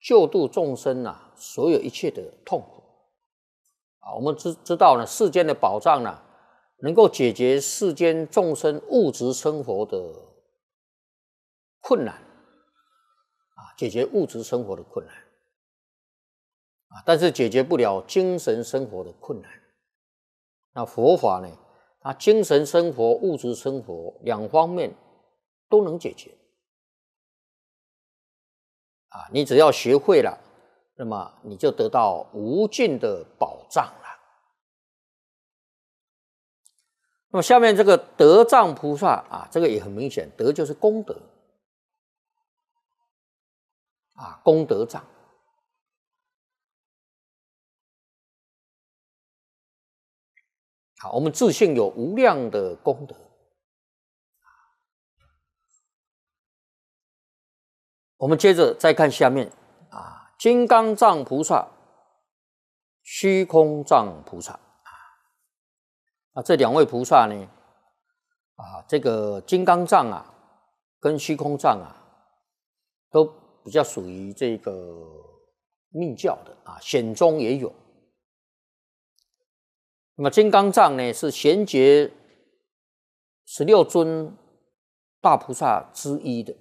救度众生啊，所有一切的痛苦啊。我们知道呢，世间的宝藏呢，能够解决世间众生物质生活的困难啊，解决物质生活的困难啊，但是解决不了精神生活的困难。那佛法呢，它精神生活、物质生活两方面都能解决啊。你只要学会了，那么你就得到无尽的宝藏了。那么下面这个德藏菩萨啊，这个也很明显，德就是功德啊，功德藏。好，我们自性有无量的功德。我们接着再看下面啊，金刚藏菩萨、虚空藏菩萨啊，这两位菩萨呢，啊，这个金刚藏啊，跟虚空藏啊，都比较属于这个密教的啊，显宗也有。那么金刚藏呢，是贤觉16尊大菩萨之一的，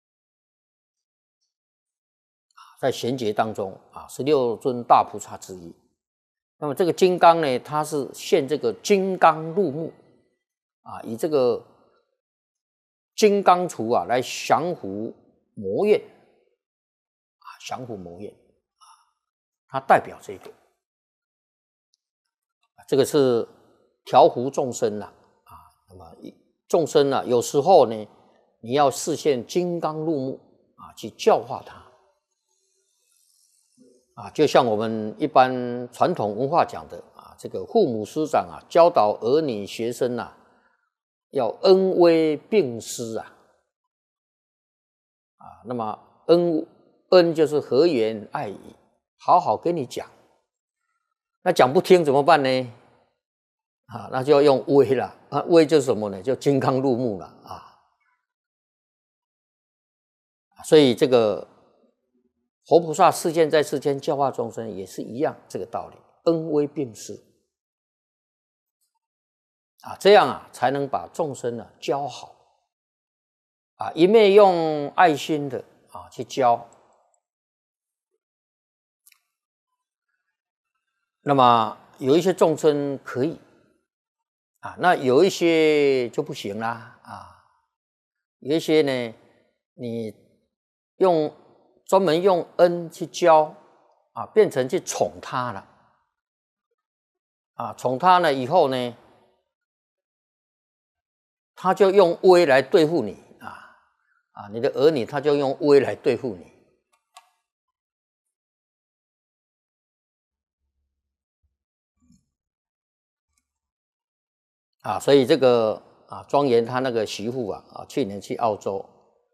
在贤觉当中啊，16尊大菩萨之一。那么这个金刚呢，它是现这个金刚入目啊，以这个金刚杵啊来降伏魔怨啊，降伏魔怨啊，它代表这个。这个是调伏众生啊，那么众生啊，有时候呢，你要示现金刚入目啊，去教化他啊，就像我们一般传统文化讲的啊，这个父母师长啊，教导儿女学生啊，要恩威并施啊，那么恩就是和颜爱语，好好跟你讲。那讲不听怎么办呢？啊，那就要用威了啊，威就是什么呢？就金刚入目了啊。所以这个佛菩萨世间在世间教化众生也是一样这个道理，恩威并施啊，这样啊才能把众生呢教好啊，一面用爱心的啊去教。那么有一些众生可以啊，那有一些就不行啦啊，有一些呢，你专门用恩去教啊，变成去宠他了啊，宠他了以后呢，他就用威来对付你啊，你的儿女他就用威来对付你。啊，所以这个啊，庄严他那个媳妇啊，去年去澳洲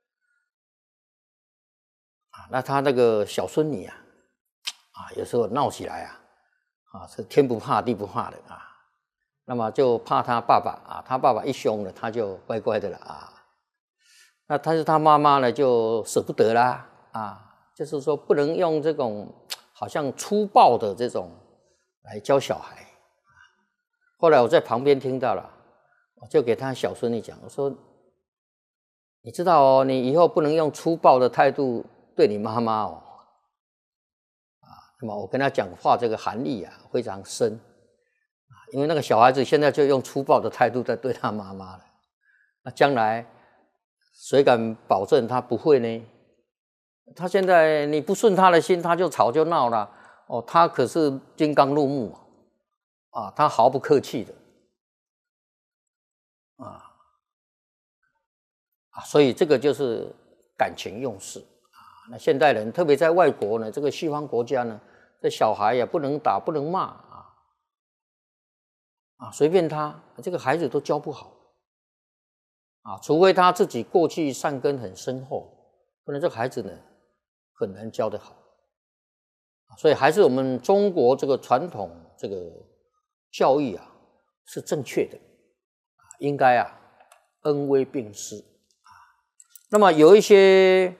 啊，那他那个小孙女啊，有时候闹起来是天不怕地不怕的啊，那么就怕他爸爸啊，他爸爸一凶了，他就乖乖的了啊，那但是他妈妈呢就舍不得啦啊，就是说不能用这种好像粗暴的这种来教小孩。后来我在旁边听到了，我就给他小孙女讲，我说：“你知道哦，你以后不能用粗暴的态度对你妈妈哦。”那么我跟他讲话这个含义非常深因为那个小孩子现在就用粗暴的态度在对他妈妈了，那将来谁敢保证他不会呢？他现在你不顺他的心，他就吵就闹了哦，他可是金刚入目他毫不客气的所以这个就是感情用事那现代人特别在外国呢，这个西方国家呢，这小孩也不能打不能骂随便他，这个孩子都教不好除非他自己过去善根很深厚，不然这个孩子呢很难教得好所以还是我们中国这个传统这个教育是正确的应该恩威并施那么有一些